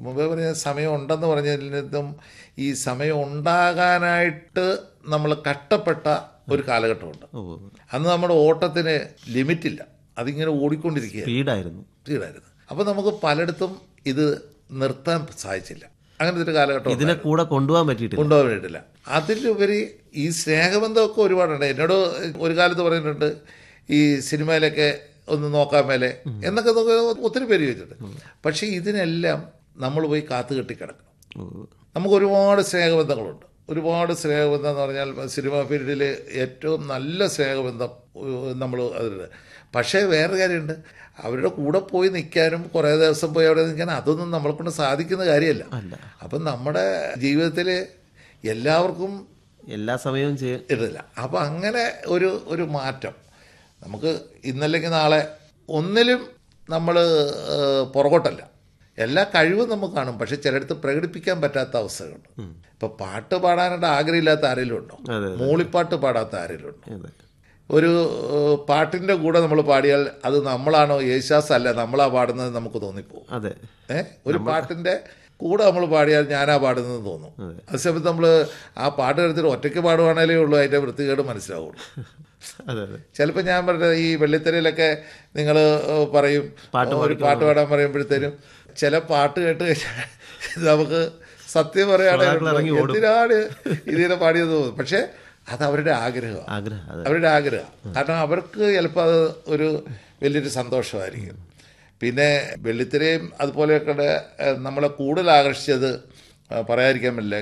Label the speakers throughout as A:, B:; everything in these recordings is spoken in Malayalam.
A: മുമ്പേ പറഞ്ഞ സമയം ഉണ്ടെന്ന് പറഞ്ഞതിലും ഈ സമയം ഉണ്ടാകാനായിട്ട് നമ്മൾ കഷ്ടപ്പെട്ട ഒരു കാലഘട്ടമുണ്ട്. അന്ന് നമ്മുടെ ഓട്ടത്തിന് ലിമിറ്റില്ല, അതിങ്ങനെ ഓടിക്കൊണ്ടിരിക്കുക, സ്പീഡായിരുന്നു. അപ്പോൾ നമുക്ക് പലയിടത്തും ഇത് നിർത്താൻ സാധിച്ചില്ല. അങ്ങനത്തെ ഒരു കാലഘട്ടം
B: ഇതിനെ കൂടെ കൊണ്ടുപോകാൻ പറ്റിയിട്ടില്ല.
A: അതിലുപരി ഈ സ്നേഹബന്ധമൊക്കെ ഒരുപാടുണ്ട്. എന്നോട് ഒരു കാലത്ത് പറഞ്ഞിട്ടുണ്ട്, ഈ സിനിമയിലൊക്കെ ഒന്ന് നോക്കാൻ മേലെ എന്നൊക്കെ ഒത്തിരി പേര് ചോദിച്ചിട്ടുണ്ട്. പക്ഷേ ഇതിനെല്ലാം നമ്മൾ പോയി കാത്തു കെട്ടിക്കിടക്കണം. നമുക്ക് ഒരുപാട് സ്നേഹബന്ധങ്ങളുണ്ട്. ഒരുപാട് സ്നേഹബന്ധം എന്ന് പറഞ്ഞാൽ സിനിമ ഫീൽഡിൽ ഏറ്റവും നല്ല സ്നേഹബന്ധം നമ്മൾ അതിലുണ്ട്. പക്ഷേ വേറൊരു കാര്യമുണ്ട്, അവരുടെ കൂടെ പോയി നിൽക്കാനും കുറേ ദിവസം പോയി അവിടെ നിൽക്കാനും അതൊന്നും നമ്മളെ കൊണ്ട് സാധിക്കുന്ന കാര്യമല്ല. അപ്പം നമ്മുടെ ജീവിതത്തിൽ എല്ലാവർക്കും
B: എല്ലാ സമയവും
A: ഇടില്ല. അപ്പം അങ്ങനെ ഒരു മാറ്റം നമുക്ക് ഇന്നല്ലെങ്കിൽ നാളെ ഒന്നിലും നമ്മൾ പുറകോട്ടല്ല. എല്ലാ കഴിവും നമുക്ക് കാണും, പക്ഷെ ചിലയിടത്ത് പ്രകടിപ്പിക്കാൻ പറ്റാത്ത അവസ്ഥകളുണ്ട്. ഇപ്പം പാട്ട് പാടാനായിട്ട് ആഗ്രഹമില്ലാത്ത ആരെങ്കിലും ഉണ്ടോ? മൂളിപ്പാട്ട് പാടാത്ത ആരെങ്കിലും ഉണ്ടോ? ഒരു പാട്ടിൻ്റെ കൂടെ നമ്മൾ പാടിയാൽ അത് നമ്മളാണോ യേശുദാസ് അല്ല നമ്മളാ പാടുന്നത് നമുക്ക് തോന്നിപ്പോകും. ഒരു പാട്ടിൻ്റെ കൂടെ നമ്മൾ പാടിയാൽ ഞാനാ പാടുന്നത് തോന്നും. അതേസമയത്ത് നമ്മൾ ആ പാട്ട് എടുത്തിട്ട് ഒറ്റയ്ക്ക് പാടുവാണേലേ ഉള്ളൂ അതിൻ്റെ വൃത്തികേട് മനസ്സിലാവുള്ളൂ. ചിലപ്പോൾ ഞാൻ പറഞ്ഞ ഈ വെള്ളിത്തിരയിലൊക്കെ നിങ്ങൾ പറയും ഒരു പാട്ട് പാടാൻ പറയുമ്പോഴത്തേനും ചില പാട്ട് കേട്ട് കഴിഞ്ഞാൽ നമുക്ക് സത്യം പറയുകയാണെങ്കിൽ എന്തിനാണ് ഇതിനെ പാടിയത് തോന്നും. പക്ഷേ അത് അവരുടെ ആഗ്രഹം. കാരണം അവർക്ക് ചിലപ്പോൾ അത് ഒരു വലിയൊരു സന്തോഷമായിരിക്കും. പിന്നെ വെള്ളിത്തിരയും അതുപോലെയൊക്കെ നമ്മളെ കൂടുതൽ ആകർഷിച്ചത് പറയാതിരിക്കാൻ പറ്റില്ല,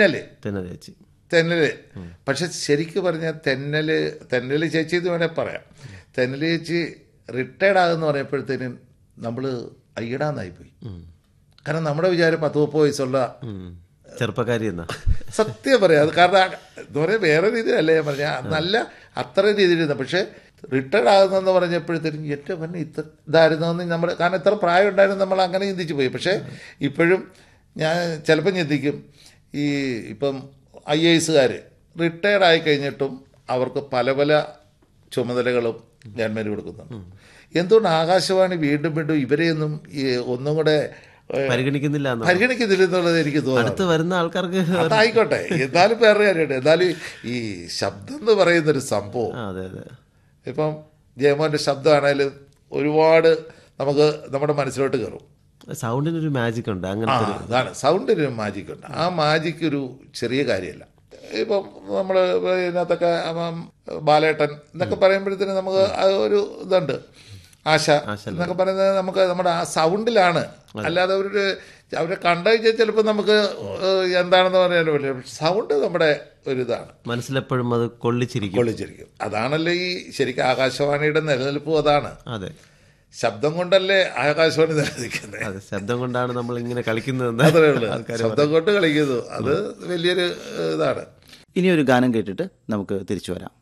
A: തെന്നല്. പക്ഷെ ശരിക്കും പറഞ്ഞാൽ തെന്നല് ചേച്ചി എന്ന് വേണേൽ പറയാം. തെന്നല് ചേച്ചി റിട്ടയർഡ് ആകുമെന്ന് പറഞ്ഞപ്പോഴത്തേനും നമ്മൾ അയ്യടാന്നായിപ്പോയി. കാരണം നമ്മുടെ വിചാരം 10-30 വയസ്സുള്ള
B: ചെറുപ്പക്കാരി എന്നാ
A: സത്യം പറയാം. അത് കാരണം എന്ന് പറയാൻ വേറെ രീതിയിലല്ല ഞാൻ പറഞ്ഞ, നല്ല അത്ര രീതിയിലിരുന്ന. പക്ഷേ റിട്ടയർഡ് ആകുന്നതെന്ന് പറഞ്ഞപ്പോഴത്തേക്കും ഏറ്റവും പിന്നെ ഇതായിരുന്നെന്ന് നമ്മൾ, കാരണം ഇത്ര പ്രായം ഉണ്ടായിരുന്നു നമ്മൾ അങ്ങനെ ചിന്തിച്ച് പോയി. പക്ഷേ ഇപ്പോഴും ഞാൻ ചിലപ്പം ചിന്തിക്കും, ഇപ്പം IAS റിട്ടയർഡ് ആയി കഴിഞ്ഞിട്ടും അവർക്ക് പല പല ചുമതലകളും ഗവൺമെൻറ് കൊടുക്കുന്നുണ്ട്. എന്തുകൊണ്ട് ആകാശവാണി വീണ്ടും ഇവരെയൊന്നും ഒന്നും കൂടെ
B: പരിഗണിക്കുന്നില്ല
A: എന്നുള്ളത് എനിക്ക് തോന്നുന്നു.
B: അടുത്ത് വരുന്ന ആൾക്കാർക്ക്
A: അതായിക്കോട്ടെ. എന്നാലും വേറെ കാര്യമുണ്ട്. എന്നാലും ഈ ശബ്ദം എന്ന് പറയുന്നൊരു സംഭവം, ഇപ്പം ജയമോൻ്റെ ശബ്ദമാണേലും ഒരുപാട് നമുക്ക് നമ്മുടെ മനസ്സിലോട്ട് കയറും.
B: സൗണ്ടിനൊരു മാജിക് ഉണ്ട്.
A: അതാണ്, സൗണ്ടിനൊരു മാജിക് ഉണ്ട്. ആ മാജിക് ഒരു ചെറിയ കാര്യമല്ല. ഇപ്പം നമ്മൾ ഇതിനകത്തൊക്കെ ബാലേട്ടൻ എന്നൊക്കെ പറയുമ്പോഴത്തേനും നമുക്ക് ഒരു ഇതുണ്ട്, ആശ എന്നൊക്കെ പറയുന്നത് നമുക്ക് നമ്മുടെ ആ സൗണ്ടിലാണ്. അല്ലാതെ അവരെ കണ്ടുകഴിഞ്ഞാൽ ചിലപ്പോൾ നമുക്ക് എന്താണെന്ന് പറയാനും പറ്റില്ല. സൗണ്ട് നമ്മുടെ ഒരിതാണ്,
B: മനസ്സിലെപ്പോഴും അത് കൊള്ളിച്ചിരിക്കും.
A: അതാണല്ലോ ഈ ശരിക്കും ആകാശവാണിയുടെ നിലനിൽപ്പും അതാണ്. ശബ്ദം കൊണ്ടല്ലേ ആകാശവാണി നിലനിൽക്കുന്നത്.
B: ശബ്ദം കൊണ്ടാണ് നമ്മൾ ഇങ്ങനെ കളിക്കുന്നത്.
A: അത്രേ ഉള്ളൂ, ശബ്ദം കൊണ്ട് കളിക്കുന്നു. അത് വലിയൊരു ഇതാണ്.
C: ഇനിയൊരു ഗാനം കേട്ടിട്ട് നമുക്ക് തിരിച്ചു വരാം.